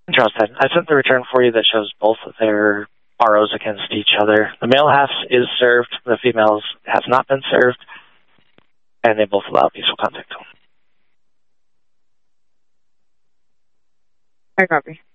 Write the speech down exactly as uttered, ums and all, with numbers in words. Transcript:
Charleston, I sent the return for you that shows both of their R Os against each other. The male half is served, the females has not been served, and they both allow peaceful contact. I copy.